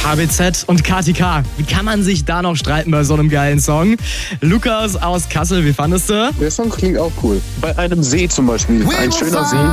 HBZ und KTK. Wie kann man sich da noch streiten bei so einem geilen Song? Lukas aus Kassel, wie fandest du? Der Song klingt auch cool. Bei einem See zum Beispiel. Ein schöner See.